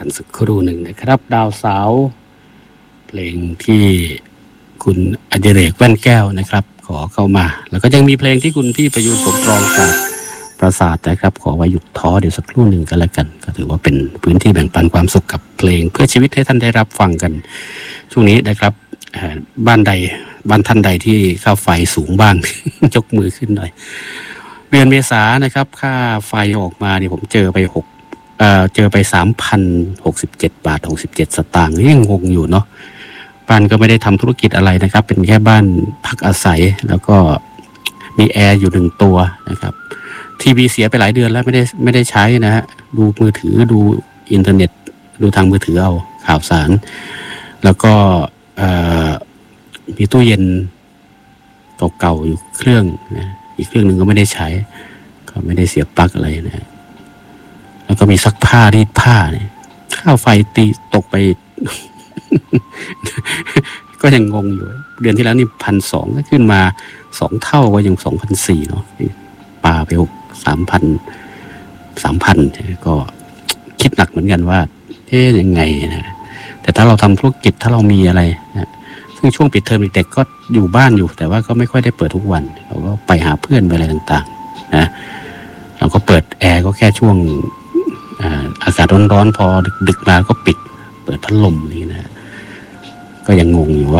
กันสักครู่หนึ่งนะครับดาวสาวเพลงที่คุณอดิเรกแว่นแก้วนะครับขอเข้ามาแล้วก็ยังมีเพลงที่คุณพี่ประยุทธ์สมปองจากปราสาทนะครับขอไว้หยุดท้อเดี๋ยวสักครู่หนึ่งกันแล้วกันก็ถือว่าเป็นพื้นที่แบ่งปันความสุขกับเพลงเพื่อชีวิตให้ท่านได้รับฟังกันช่วงนี้นะครับบ้านท่านใดที่ค่าไฟสูงบ้าง ยกมือขึ้นหน่อยเดือนเมษานะครับค่าไฟออกมาเนี่ยผมเจอไป3,067 บาท67 สตางค์ยังงงอยู่เนาะบ้านก็ไม่ได้ทำธุรกิจอะไรนะครับเป็นแค่บ้านพักอาศัยแล้วก็มีแอร์อยู่1 ตัวนะครับทีวีเสียไปหลายเดือนแล้วไม่ได้ใช้นะฮะดูมือถือดูอินเทอร์เน็ตดูทางมือถือเอาข่าวสารแล้วก็มีตู้เย็นเก่าๆอยู่เครื่องนะอีกเครื่องหนึ่งก็ไม่ได้ใช้ก็ไม่ได้เสียบปลั๊กอะไรนะแล้วก็มีซักผ้ารีดผ้าเนี่ยค่าไฟตีตกไป ก็ยังงงอยู่เดือนที่แล้วนี่1,200ก็ขึ้นมา2 เท่าก็ยัง2,400เนาะปาไป3,000ก็คิดหนักเหมือนกันว่ายังไงนะแต่ถ้าเราทำธุรกิจถ้าเรามีอะไรนะซึ่งช่วงปิดเทอมเด็กๆก็อยู่บ้านอยู่แต่ว่าก็ไม่ค่อยได้เปิดทุกวันเราก็ไปหาเพื่อนไปอะไรต่างๆนะเราก็เปิดแอร์ก็แค่ช่วงอากาศร้อนๆพอดึกๆมาก็ปิดเปิดพัดลมนี่นะก็ยังงงอยู่ว่า